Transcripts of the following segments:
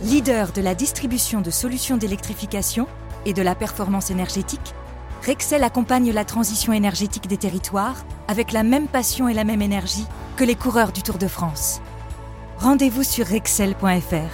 Leader de la distribution de solutions d'électrification et de la performance énergétique, Rexel accompagne la transition énergétique des territoires avec la même passion et la même énergie que les coureurs du Tour de France. Rendez-vous sur rexel.fr.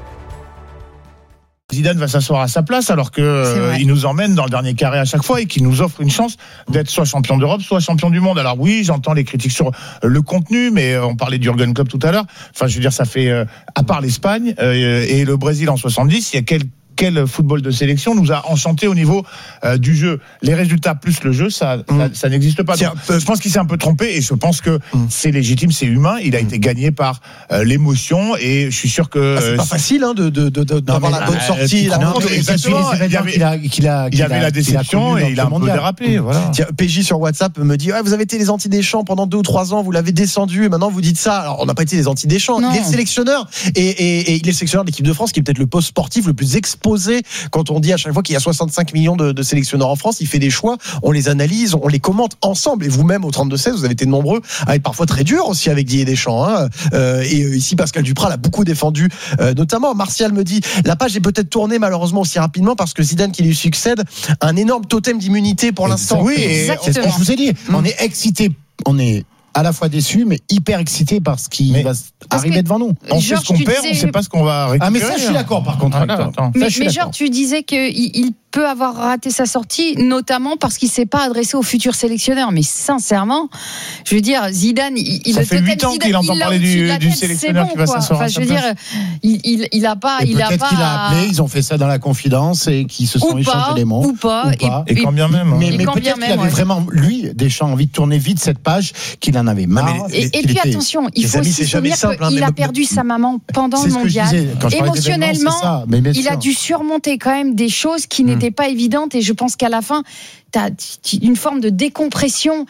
Zidane va s'asseoir à sa place alors que il nous emmène dans le dernier carré à chaque fois et qu'il nous offre une chance d'être soit champion d'Europe, soit champion du monde. Alors oui, j'entends les critiques sur le contenu, mais on parlait du Jürgen Klopp tout à l'heure. Enfin, je veux dire, ça fait à part l'Espagne et le Brésil en 70, il y a quel football de sélection nous a enchanté au niveau du jeu. Les résultats plus le jeu, ça n'existe pas. Donc, je pense qu'il s'est un peu trompé et je pense que c'est légitime, c'est humain. Il a été gagné par l'émotion et je suis sûr que c'est pas facile d'avoir la bonne sortie. Exactement. Il y avait la déception et il a un peu dérapé. Voilà. Tiens, PJ sur WhatsApp me dit vous avez été les anti-Deschamps pendant 2 ou 3 ans, vous l'avez descendu et maintenant vous dites ça. Alors on n'a pas été les anti-Deschamps. Il est le sélectionneur et il est le sélectionneur de l'équipe de France qui est peut-être le poste sportif le plus exposé. Quand on dit à chaque fois qu'il y a 65 millions de sélectionneurs en France, il fait des choix, on les analyse, on les commente ensemble. Et vous-même au 32-16, vous avez été nombreux à être parfois très durs aussi avec Didier Deschamps. Et ici, Pascal Duprat l'a beaucoup défendu, notamment. Martial me dit la page est peut-être tournée malheureusement aussi rapidement parce que Zidane qui lui succède a un énorme totem d'immunité pour l'instant. Oui, c'est ce que je vous ai dit. On est excité, on est à la fois déçu mais hyper excité par ce qui va arriver devant nous. On sait ce qu'on perd, on ne sait pas ce qu'on va récupérer. Ah mais ça je suis d'accord par contre. Mais Georges, tu disais qu'il peut avoir raté sa sortie, notamment parce qu'il ne s'est pas adressé au futur sélectionneur. Mais sincèrement, je veux dire, Zidane, ça fait 8 ans qu'il entend parler du sélectionneur qui va s'asseoir à sa place. Je veux dire, il a pas... Peut-être qu'il a appelé, ils ont fait ça dans la confidence et qu'ils se sont échangés les mots. Ou pas. Et quand bien même. Mais peut-être qu'il avait vraiment, lui, Deschamps, envie de tourner vite cette page, qu'il en avait marre. Et puis attention, il faut aussi se souvenir qu'il a perdu sa maman pendant le mondial. Émotionnellement, il a dû surmonter quand même des choses qui n'étaient pas évidentes et je pense qu'à la fin t'as une forme de décompression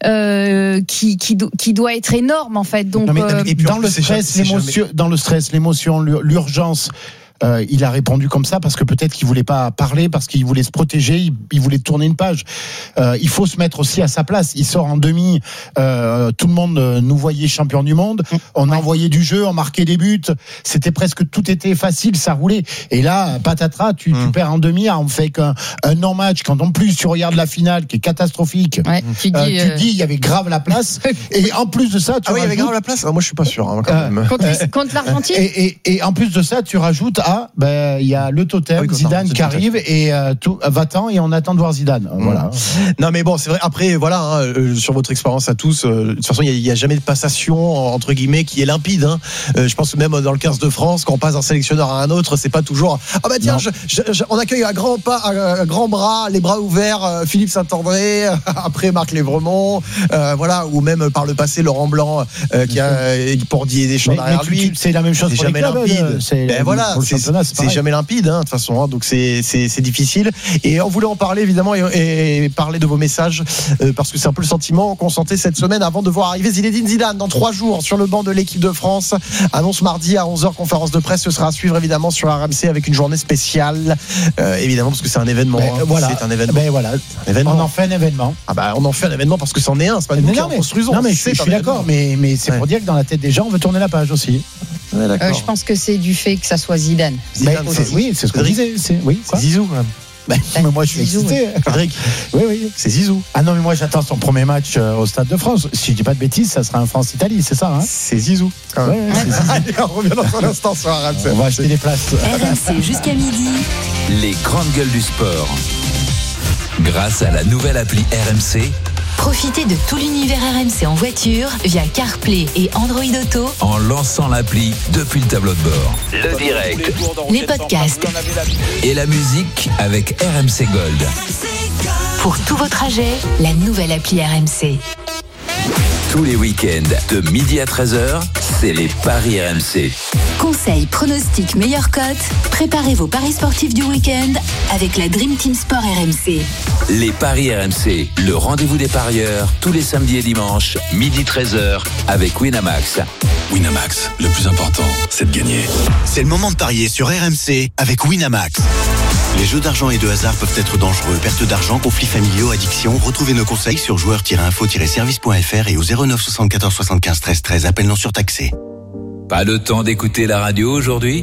qui doit être énorme en fait. Donc dans le stress, l'émotion, l'urgence. Il a répondu comme ça parce que peut-être qu'il voulait pas parler, parce qu'il voulait se protéger, il voulait tourner une page. Il faut se mettre aussi à sa place. Il sort en demi, tout le monde nous voyait champion du monde. On envoyait du jeu, on marquait des buts. C'était presque tout était facile, ça roulait. Et là, patatras, tu perds en demi, on fait qu'un non-match. Quand en plus tu regardes la finale qui est catastrophique, tu dis il y avait grave la place. Et en plus de ça, il y avait grave la place. Moi, je suis pas sûr. Quand même. Contre l'Argentine. Et en plus de ça, tu rajoutes il y a le totem, Zidane qui arrive et va-t'en et on attend de voir Zidane. Voilà. Non mais bon, c'est vrai. Après, voilà, sur votre expérience à tous, de toute façon, il y a jamais de passation entre guillemets qui est limpide. Je pense que même dans le 15 de France, quand on passe d'un sélectionneur à un autre, c'est pas toujours. Ah bah tiens, on accueille à grands bras, les bras ouverts, Philippe Saint-André, après Marc Lévremont, voilà, ou même par le passé Laurent Blanc qui a pour Didier Deschamps derrière lui. C'est la même chose pour les clubs. Voilà. C'est jamais limpide, de toute façon, donc c'est difficile. Et on voulait en parler évidemment et parler de vos messages parce que c'est un peu le sentiment qu'on sentait cette semaine avant de voir arriver Zinedine Zidane dans 3 jours sur le banc de l'équipe de France. Annonce mardi à 11h, conférence de presse. Ce sera à suivre évidemment sur RMC avec une journée spéciale, évidemment parce que c'est un événement. C'est un événement. On en fait un événement. On en fait un événement parce que c'en est un. C'est pas nous qui en construisons. Non mais je suis d'accord, mais c'est pour dire que dans la tête des gens, on veut tourner la page aussi. Je pense que c'est du fait que ça soit Zidane. Oui, c'est ce que je disais. C'est Zizou. Mais moi je suis excité. Oui, c'est Zizou. Ah non mais moi j'attends son premier match au Stade de France. Si je dis pas de bêtises, ça sera un France-Italie, c'est ça C'est Zizou. Allez, on revient dans un instant sur RMC. On va acheter des places. RMC jusqu'à midi. Les grandes gueules du sport. Grâce à la nouvelle appli RMC. Profitez de tout l'univers RMC en voiture via CarPlay et Android Auto en lançant l'appli depuis le tableau de bord. Le direct, les podcasts et la musique avec RMC Gold. Pour tous vos trajets, la nouvelle appli RMC. Tous les week-ends, de midi à 13h, c'est les paris RMC. Conseils, pronostics, meilleures cotes. Préparez vos paris sportifs du week-end avec la Dream Team Sport RMC. Les paris RMC, le rendez-vous des parieurs, tous les samedis et dimanches, midi 13h, avec Winamax. Winamax, le plus important, c'est de gagner. C'est le moment de parier sur RMC avec Winamax. Les jeux d'argent et de hasard peuvent être dangereux. Perte d'argent, conflits familiaux, addiction. Retrouvez nos conseils sur joueurs-info-service.fr et au 09 74 75 13 13. Appel non surtaxé. Pas le temps d'écouter la radio aujourd'hui ?